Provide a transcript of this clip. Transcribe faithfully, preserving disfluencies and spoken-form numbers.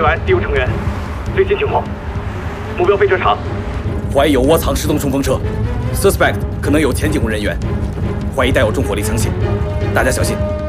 员敌有成员，最新情况：目标飞车场， 怀疑有窝藏失踪冲锋车 ，suspect 可能有前警务人员，怀疑带有重火力枪械，大家小心。